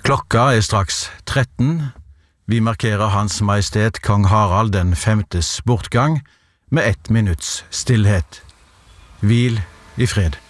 Klokka er straks 13. Vi markerer Hans Majestet Kong Harald den 5.s bortgang med 1 minutts stillhet. Hvil i fred.